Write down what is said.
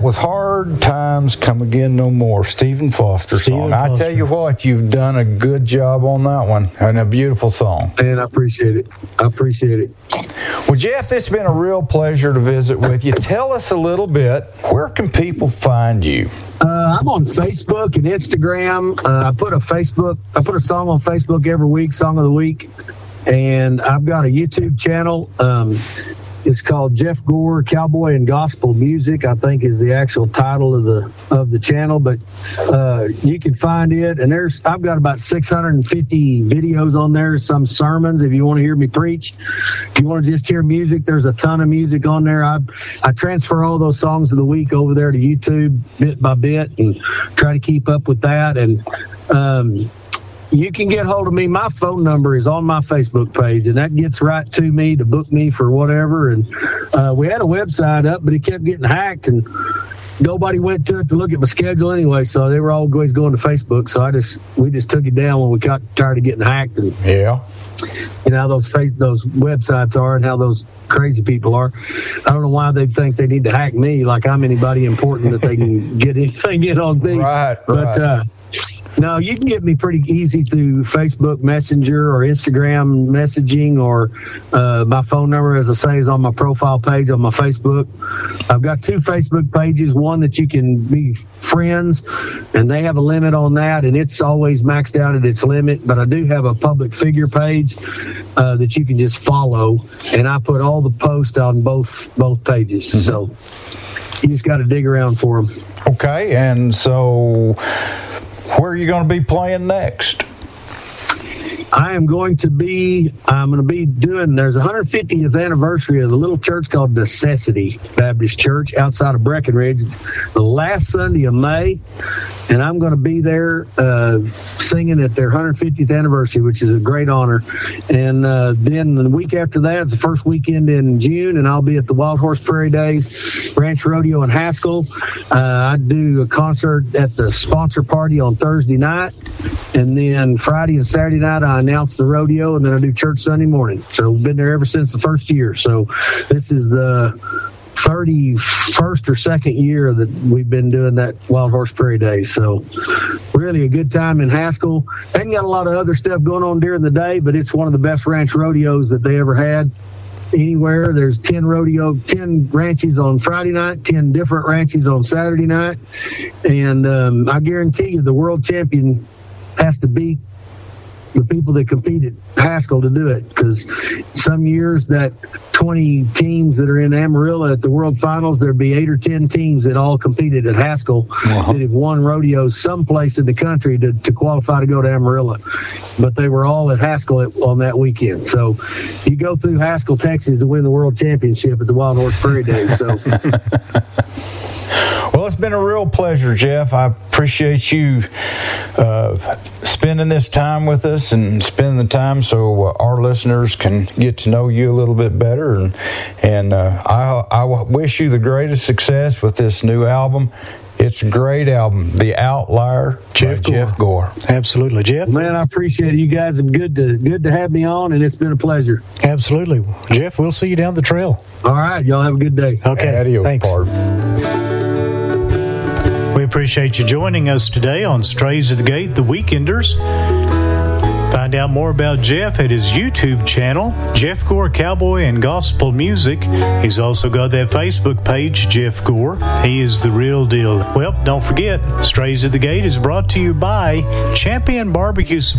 that was Hard Times Come Again No More, Stephen Foster song. I tell you what, you've done a good job on that one, and a beautiful song. Man, I appreciate it. Well, Jeff, it's been a real pleasure to visit with you. Tell us a little bit, where can people find you? I'm on Facebook and Instagram. I put a song on Facebook every week, Song of the Week. And I've got a YouTube channel. It's called Jeff Gore Cowboy and Gospel Music, I think is the actual title of the channel. But you can find it, and I've got about 650 videos on there, some sermons if you want to hear me preach. If you want to just hear music, there's a ton of music on there. I transfer all those songs of the week over there to YouTube bit by bit and try to keep up with that. And you can get hold of me. My phone number is on my Facebook page, and that gets right to me to book me for whatever. And we had a website up, but it kept getting hacked, and nobody went to it to look at my schedule anyway. So they were always going to Facebook. So we just took it down when we got tired of getting hacked. And yeah, you know how those websites are and how those crazy people are. I don't know why they think they need to hack me like I'm anybody important that they can get anything in on me. Right. But no, you can get me pretty easy through Facebook Messenger or Instagram messaging, or my phone number, as I say, is on my profile page on my Facebook. I've got 2 Facebook pages, one that you can be friends, and they have a limit on that, and it's always maxed out at its limit. But I do have a public figure page that you can just follow, and I put all the posts on both pages. Mm-hmm. So you just got to dig around for them. Okay, and so where are you going to be playing next? I'm going to be doing, there's a 150th anniversary of the little church called Necessity Baptist Church outside of Breckenridge, the last Sunday of May. And I'm going to be there singing at their 150th anniversary, which is a great honor. And then the week after that is the first weekend in June, and I'll be at the Wild Horse Prairie Days Ranch Rodeo in Haskell. I do a concert at the sponsor party on Thursday night. And then Friday and Saturday night, I announce the rodeo, and then I do church Sunday morning. So we've been there ever since the first year. So this is the 31st or second year that we've been doing that Wild Horse Prairie Days. So really a good time in Haskell. They ain't got a lot of other stuff going on during the day, but it's one of the best ranch rodeos that they ever had anywhere. There's 10 ranches on Friday night, 10 different ranches on Saturday night. And I guarantee you the world champion has to beat the people that compete at Haskell to do it, because some years that 20 teams that are in Amarillo at the World Finals, there'd be 8 or 10 teams that all competed at Haskell that have won rodeos someplace in the country to qualify to go to Amarillo. But they were all at Haskell on that weekend. So you go through Haskell, Texas to win the World Championship at the Wild Horse Prairie Days. So. Well, it's been a real pleasure, Jeff. I appreciate you spending this time with us and spending the time so our listeners can get to know you a little bit better. And I wish you the greatest success with this new album. It's a great album, The Outlier, Jeff Gore. Absolutely, Jeff. Man, I appreciate it. You guys are good to have me on, and it's been a pleasure. Absolutely. Jeff, we'll see you down the trail. All right. Y'all have a good day. Okay. Adios, thanks. Barb. We appreciate you joining us today on Strays at the Gate, The Weekenders. Find out more about Jeff at his YouTube channel, Jeff Gore Cowboy and Gospel Music. He's also got that Facebook page, Jeff Gore. He is the real deal. Well, don't forget, Strays at the Gate is brought to you by Champion Barbecue